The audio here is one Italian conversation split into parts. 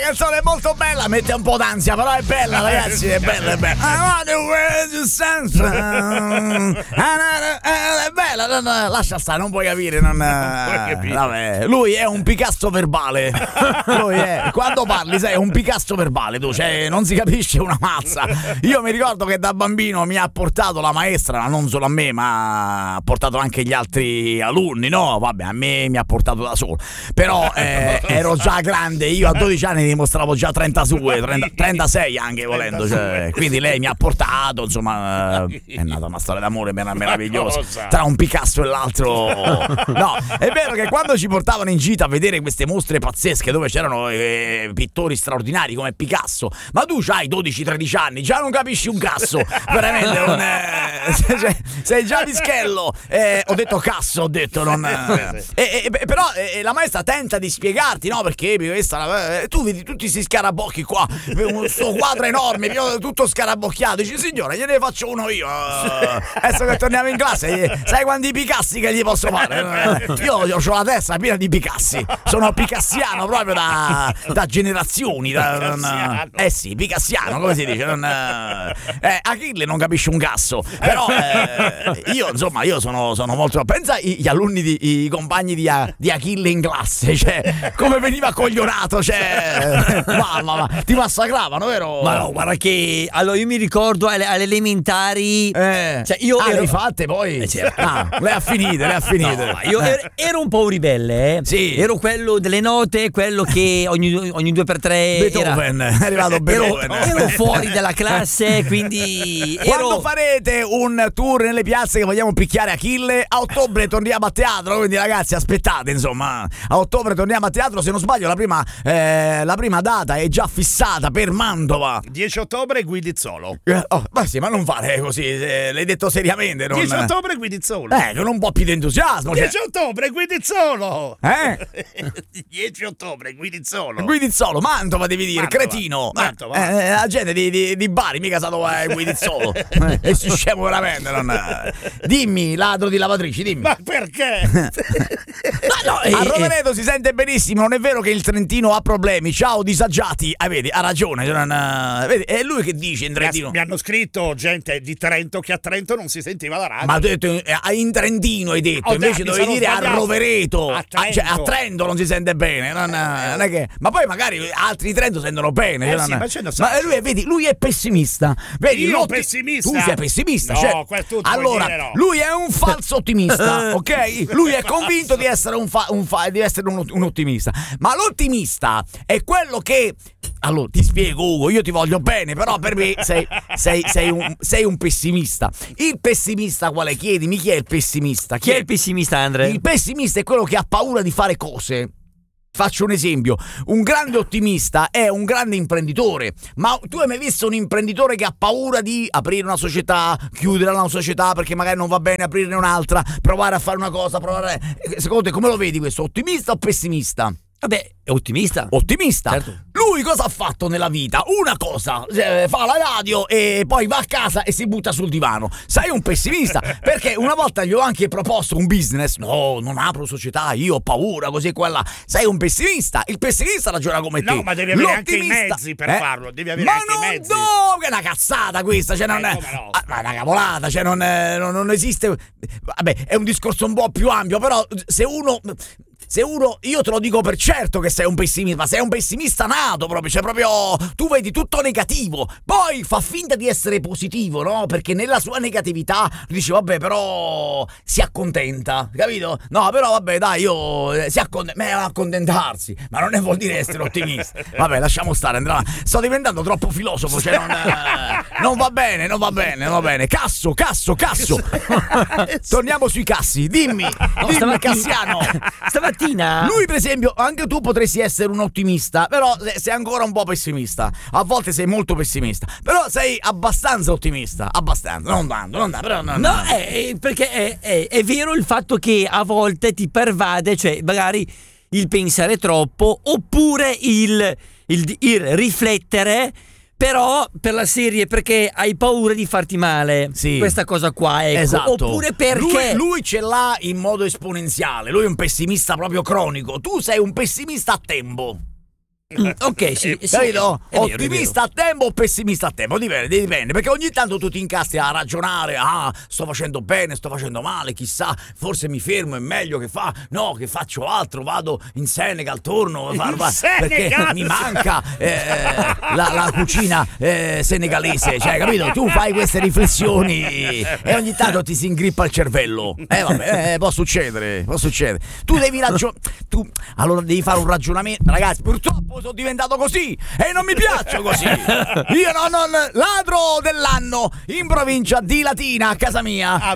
canzone è molto bella, mette un po' d'ansia, però è bella, ragazzi, è bella, è bella. I want to wear the sunshine. È bella, lascia stare, non puoi capire, vabbè, lui è un Picasso verbale. Lui è, quando parli sei un Picasso verbale, tu, cioè non si capisce una mazza. Io mi ricordo che da bambino mi ha portato la maestra, non solo a me, ma ha portato anche gli altri alunni, no? Vabbè, a me mi ha portato da solo. Però ero già grande, io a 12 anni dimostravo già 36 anche volendo, cioè, quindi lei mi ha portato, insomma, è nata una storia d'amore meravigliosa tra un Picasso e l'altro. No, è vero che quando ci portavano in gita a vedere queste mostre pazzesche dove c'erano pittori straordinari come Picasso, ma tu c'hai 12-13 anni, già non capisci un cazzo, veramente sei già pischello. Ho detto cazzo, ho detto non. Però la maestra tenta di spiegarti, no? Perché questa, tu vedi tutti questi scarabocchi qua, questo quadro enorme, tutto scarabocchiato. Dici, signora, gliene faccio uno io. Adesso che torniamo in classe, sai quanti Picassi che gli posso fare? Io ho la testa piena di Picassi, sono picassiano proprio da generazioni. Sì, picassiano, come si dice? Achille non capisce un cazzo, però io sono molto. Pensa gli alunni, i compagni di Achille in classe, cioè come veniva coglionato, cioè mamma, ti massacravano, vero? Ma no, guarda che allora io mi ricordo alle elementari, cioè io ero fatte poi. Le ha finite. No, io ero un po' un ribelle, Sì. Ero quello delle note, quello che ogni 2x3 Beethoven, è arrivato Beethoven. Ero fuori dalla classe, quindi quando farete un tour nelle piazze che vogliamo picchiare Achille, a ottobre torniamo a teatro, quindi ragazzi aspettate, insomma, a ottobre torniamo a teatro, se non sbaglio la prima data è già fissata per Mantova. 10 ottobre Guidizzolo. Ma sì, ma non fare così, l'hai detto seriamente, non... 10 ottobre Guidizzolo. Con un po' più di entusiasmo. 10 ottobre Guidizzolo. 10 ottobre Guidizzolo. Guidizzolo, Mantova devi dire, Mantova. Cretino. Mantova. La gente di Bari mica sa dove è Guidizzolo. E si scemo veramente, Dimmi, ladro di lavatrici, dimmi. Ma perché? A Rovereto si sente benissimo, non è vero che il Trentino ha problemi. Ciao disagiati. Vedi, ha ragione. Vedi, è lui che dice in Trentino. Mi hanno scritto gente di Trento che a Trento non si sentiva la radio. Ma ha detto in Trentino, hai detto, invece dovevi dire a Rovereto. A Trento. Cioè, a Trento non si sente bene. Non è che... Ma poi magari altri di Trento sentono bene. Ma lui è pessimista. Vedi, pessimista? Tu sei pessimista. No, allora, dire no. lui è un falso ottimista, ok? Lui è convinto di essere un ottimista. Ma l'ottimista è quello che... Allora, ti spiego, Ugo, io ti voglio bene, però per me sei un pessimista. Il pessimista quale? Chiedimi, chi è il pessimista? Chi è il pessimista, Andre? Il pessimista è quello che ha paura di fare cose. Faccio un esempio, un grande ottimista è un grande imprenditore, ma tu hai mai visto un imprenditore che ha paura di aprire una società, chiudere una società perché magari non va bene, aprirne un'altra, provare a fare una cosa, secondo te come lo vedi questo, ottimista o pessimista? Vabbè, è ottimista. Ottimista. Certo. Lui cosa ha fatto nella vita? Una cosa, fa la radio e poi va a casa e si butta sul divano. Sei un pessimista, perché una volta gli ho anche proposto un business. No, non apro società, io ho paura, così e quella. Sei un pessimista. Il pessimista ragiona come te. No, ma devi avere anche i mezzi per farlo. Devi avere anche i mezzi. No, che è una cazzata questa, cioè non è. No. Ma è una cavolata, cioè non esiste. Vabbè, è un discorso un po' più ampio, però se uno, io te lo dico per certo che sei un pessimista, ma sei un pessimista nato proprio, cioè proprio tu vedi tutto negativo, poi fa finta di essere positivo, no? Perché nella sua negatività dice vabbè, però si accontenta, capito? No, però vabbè, dai, accontentarsi, ma non vuol dire essere ottimista. Vabbè, lasciamo stare, Andrea. Sto diventando troppo filosofo, cioè non va bene. Casso. Torniamo sui cassi, dimmi Cassiano. Stamattina lui per esempio, anche tu potresti essere un ottimista, però sei ancora un po' pessimista, a volte sei molto pessimista, però sei abbastanza ottimista, non tanto, però no, perché è vero il fatto che a volte ti pervade, cioè magari il pensare troppo oppure il riflettere, però per la serie perché hai paura di farti male. Sì. Questa cosa qua, ecco. Esatto. Oppure perché lui ce l'ha in modo esponenziale, lui è un pessimista proprio cronico, tu sei un pessimista a tempo. Ok, sì, capito? è vero, Ottimista a tempo o pessimista a tempo? Dipende, perché ogni tanto tu ti incastri a ragionare, sto facendo bene, sto facendo male, chissà, forse mi fermo, è meglio che che faccio altro, vado in Senegal, torno, perché mi manca la cucina senegalese, cioè, capito? Tu fai queste riflessioni e ogni tanto ti si ingrippa il cervello. Può succedere. Tu devi allora devi fare un ragionamento, ragazzi, purtroppo sono diventato così e non mi piaccio così. Io non ladro dell'anno in provincia di Latina, a casa mia,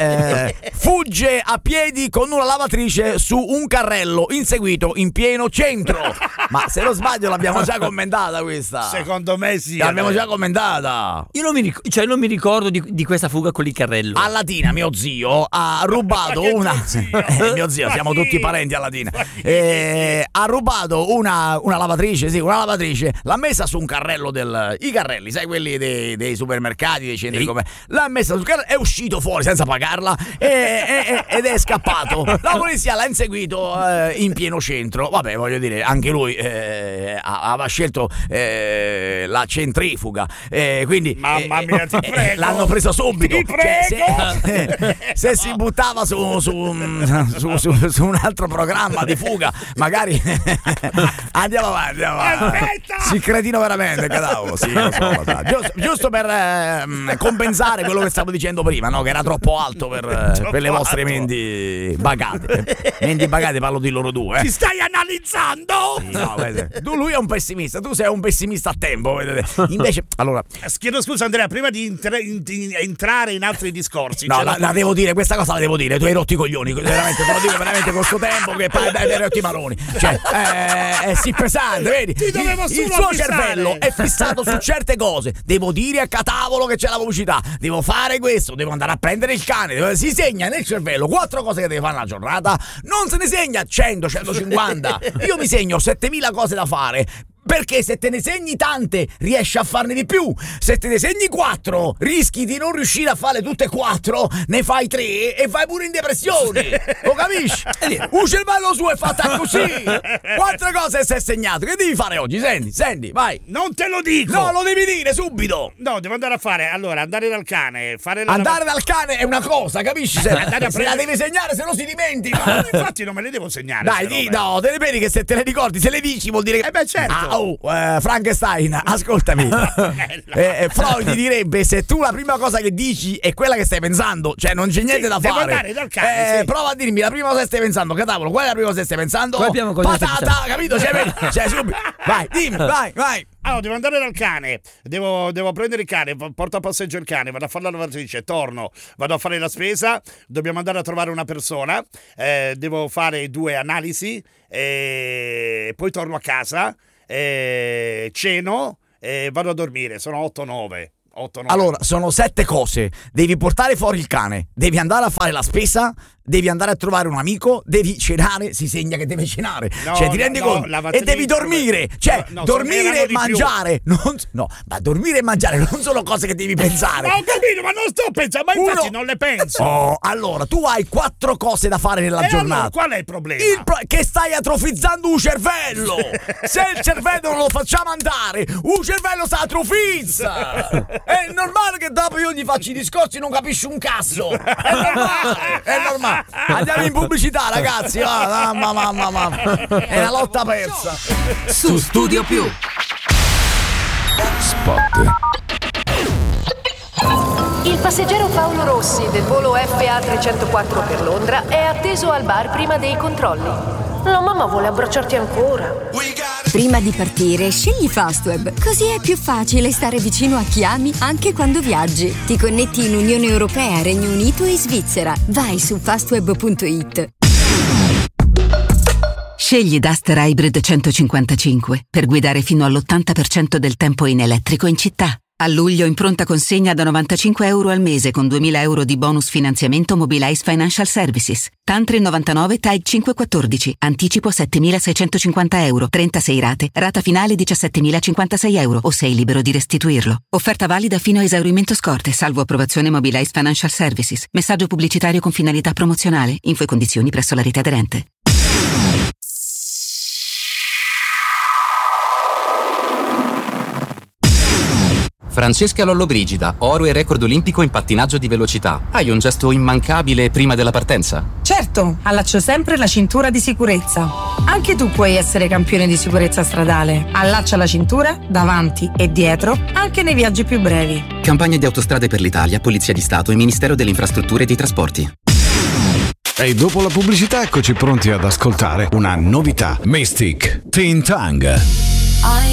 fugge a piedi con una lavatrice su un carrello inseguito in pieno centro. Ma se non sbaglio l'abbiamo già commentata questa. Secondo me sì. L'abbiamo già commentata. Io non mi ricordo di questa fuga con il carrello. A Latina mio zio ha rubato una mio zio, siamo tutti parenti a Latina. Ha rubato una lavatrice, l'ha messa su un carrello i carrelli, sai, quelli dei supermercati, dei centri come. L'ha messa sul carrello, è uscito fuori senza pagarla ed è scappato. La polizia l'ha inseguito in pieno centro. Vabbè, voglio dire, anche lui aveva scelto la centrifuga, quindi mamma mia, ti prego, l'hanno preso subito. Ti prego. Se si buttava su un altro programma di fuga, magari andiamo avanti. Aspetta! Si cretino veramente, cavolo. Sì, lo so. Giusto per compensare quello che stavo dicendo prima, no? Che era troppo alto per le vostre menti bagate. Menti bagate, parlo di loro due. Ti stai analizzando? Sì, no, lui è un pessimista, tu sei un pessimista a tempo. Invece, allora. Chiedo scusa, Andrea, prima di entrare in altri discorsi. No, la devo dire, questa cosa la devo dire. Tu hai rotto i coglioni, veramente, te lo dico veramente con sto tempo che hai rotto i maroni. Cioè, è sì pesante, vedi? Il suo cervello è fissato su certe cose. Devo dire a catavolo che c'è la pubblicità. Devo fare questo, devo andare a prendere il cane. Si segna nel cervello 4 cose che deve fare nella giornata. Non se ne segna 100, 150. Io mi segno 7000 cose da fare. Perché se te ne segni tante riesci a farne di più. Se te ne segni 4 rischi di non riuscire a fare tutte e 4. Ne fai 3 e vai pure in depressione. Lo capisci? Un cervello suo è fatta così. 4 cose si è segnato. Che devi fare oggi? Senti, vai. Non te lo dico. No, lo devi dire subito. No, devo andare a fare. Allora, andare dal cane, andare dal cane è una cosa, capisci? Se la devi segnare, se no si dimentica. Infatti non me le devo segnare. Dai, no, te le vedi che se te le ricordi, se le dici vuol dire che. Certo. Frankenstein, ascoltami. Freud direbbe: se tu la prima cosa che dici è quella che stai pensando, cioè non c'è niente da devo fare. andare dal cane, prova a dirmi la prima cosa che stai pensando. Catavolo, qual è la prima cosa che stai pensando? Patata, capito? Cioè, subito. Vai, dimmi, vai. Allora, devo andare dal cane, devo prendere il cane, porto a passeggio il cane, vado a fare la lavatrice, torno, vado a fare la spesa, dobbiamo andare a trovare una persona, devo fare 2 analisi, poi torno a casa, ceno e vado a dormire. Sono 8-9. Allora, sono 7 cose. Devi portare fuori il cane, devi andare a fare la spesa, devi andare a trovare un amico, devi cenare, si segna che deve cenare, cioè ti rendi conto? E devi dormire, cioè dormire e mangiare. Ma dormire e mangiare non sono cose che devi pensare. Ma ho capito, ma non sto pensando, ma infatti non le penso. Allora, tu hai 4 cose da fare nella giornata. Allora, qual è il problema? Che stai atrofizzando un cervello. Se il cervello non lo facciamo andare, un cervello si atrofizza. È normale che dopo io gli faccio i discorsi e non capisci un cazzo. È normale. Andiamo in pubblicità, ragazzi. Mamma. È una lotta persa. Su Studio Più. Spot. Il passeggero Paolo Rossi del volo FA 304 per Londra è atteso al bar prima dei controlli. La mamma vuole abbracciarti ancora. Prima di partire, scegli Fastweb. Così è più facile stare vicino a chi ami anche quando viaggi. Ti connetti in Unione Europea, Regno Unito e Svizzera. Vai su fastweb.it. Scegli Duster Hybrid 155 per guidare fino all'80% del tempo in elettrico in città. A luglio in pronta consegna da €95 al mese con 2.000 euro di bonus finanziamento Mobilize Financial Services. Tantri 99 TAG 514. Anticipo €7.650. 36 rate. Rata finale €17.056 o sei libero di restituirlo. Offerta valida fino a esaurimento scorte, salvo approvazione Mobilize Financial Services. Messaggio pubblicitario con finalità promozionale. Info e condizioni presso la rete aderente. Francesca Lollobrigida, oro e record olimpico in pattinaggio di velocità. Hai un gesto immancabile prima della partenza? Certo, allaccio sempre la cintura di sicurezza. Anche tu puoi essere campione di sicurezza stradale. Allaccia la cintura davanti e dietro, anche nei viaggi più brevi. Campagna di Autostrade per l'Italia, Polizia di Stato e Ministero delle Infrastrutture e dei Trasporti. E dopo la pubblicità eccoci pronti ad ascoltare una novità. Mystic, Teen Tongue.